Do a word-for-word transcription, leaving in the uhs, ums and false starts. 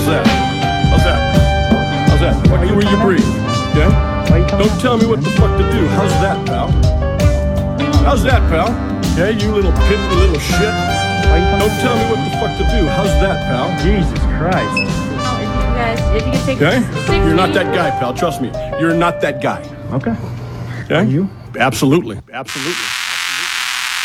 How's that? How's that? How's that? Fuck you where you breathe, okay? Why you coming Don't tell me what the fuck to do. How's that, pal? How's that, pal? Okay, you little pimpy little shit. Why you coming Don't tell me what the fuck to do. How's that, pal? Jesus Christ. Oh, if you guys, if you can take Okay? six You're not feet- that guy, pal. Trust me. You're not that guy. Okay. Okay? Are you? Absolutely. Absolutely.